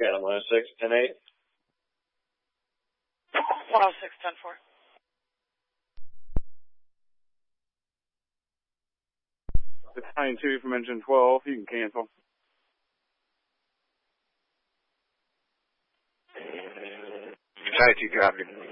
Channel 106, 10-8. 106, 10-4. It's 92 from engine 12. You can cancel. Try to copy.